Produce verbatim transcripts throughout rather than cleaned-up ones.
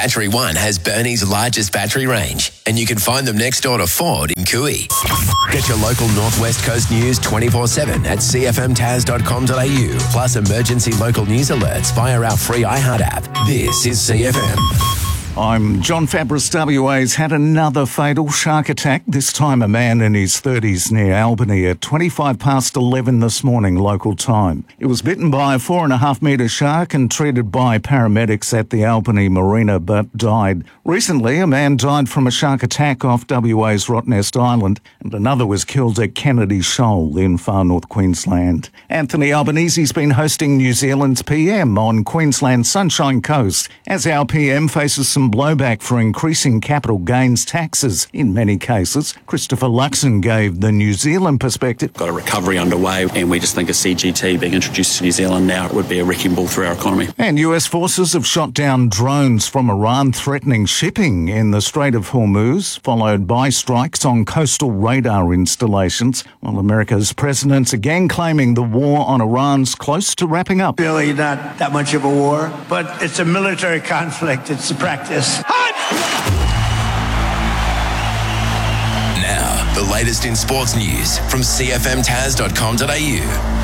Battery One has Burnie's largest battery range, and you can find them next door to Ford in Cooey. Get your local Northwest Coast news twenty-four seven at c f m taz dot com dot a u, plus emergency local news alerts via our free iHeart app. This is C F M. I'm John Fabris. W A's had another fatal shark attack, this time a man in his thirties near Albany at twenty-five past eleven this morning local time. He was bitten by a four and a half metre shark and treated by paramedics at the Albany Marina but died. Recently, a man died from a shark attack off W A's Rottnest Island and another was killed at Kennedy Shoal in far north Queensland. Anthony Albanese's been hosting New Zealand's P M on Queensland's Sunshine Coast as our P M faces some blowback for increasing capital gains taxes in many cases. Christopher Luxon gave the New Zealand perspective. Got a recovery underway and we just think a C G T being introduced to New Zealand now would be a wrecking ball for our economy. And U S forces have shot down drones from Iran threatening shipping in the Strait of Hormuz, followed by strikes on coastal radar installations, while America's president's again claiming the war on Iran's close to wrapping up. Really not that much of a war, but it's a military conflict. It's a practice. Now, the latest in sports news from c f m taz dot com dot a u.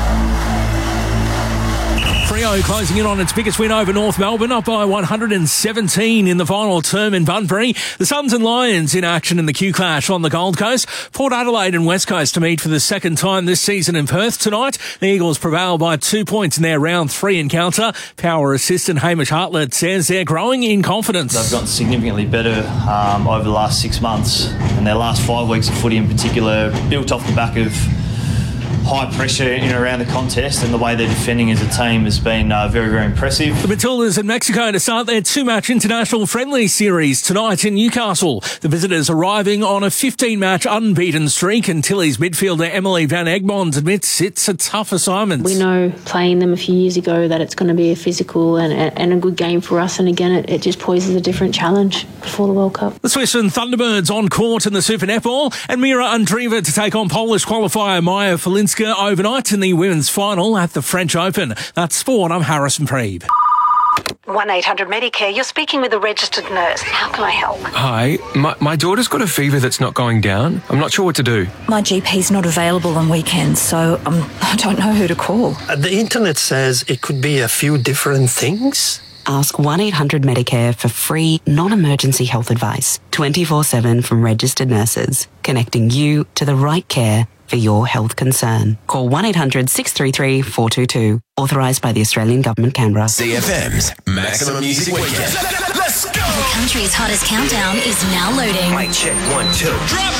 Freo closing in on its biggest win over North Melbourne, up by one hundred seventeen in the final term in Bunbury. The Suns and Lions in action in the Q Clash on the Gold Coast. Port Adelaide and West Coast to meet for the second time this season in Perth tonight. The Eagles prevail by two points in their round three encounter. Power assistant Hamish Hartlett says they're growing in confidence. They've gotten significantly better um, over the last six months, and their last five weeks of footy in particular, built off the back of high pressure in and around the contest, and the way they're defending as a team has been uh, very, very impressive. The Matildas in Mexico to start their two-match international friendly series tonight in Newcastle. The visitors arriving on a fifteen-match unbeaten streak, and Tilly's midfielder Emily Van Egmond admits it's a tough assignment. We know playing them a few years ago that it's going to be a physical and, and a good game for us, and again it, it just poses a different challenge before the World Cup. The Swiss and Thunderbirds on court in the Super Netball, and Mira Andreeva to take on Polish qualifier Maya Felinska overnight in the women's final at the French Open. That's sport. I'm Harrison Preeb. one eight hundred Medicare, you're speaking with a registered nurse. How can I help? Hi, my, my daughter's got a fever that's not going down. I'm not sure what to do. My G P's not available on weekends, so um, I don't know who to call. Uh, the internet says it could be a few different things. Ask one eight hundred Medicare for free, non-emergency health advice. twenty-four seven from registered nurses, connecting you to the right care for your health concern. Call one eight hundred six three three four two two. Authorised by the Australian Government, Canberra. C F M's Maximum Music Weekend. Let's go! The country's hottest countdown is now loading. Mic check, one, two. Drop